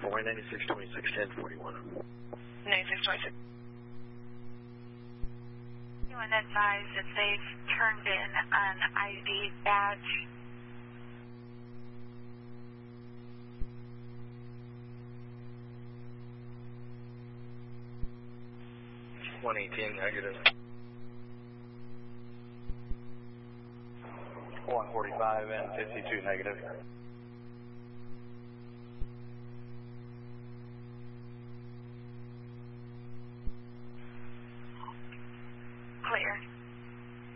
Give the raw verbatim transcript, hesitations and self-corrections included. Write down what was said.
four ninety-six twenty-six ten forty-one. ninety-six twenty-six. Anyone advise that they've turned in an I D badge? one eighteen negative. one forty-five and fifty-two negative.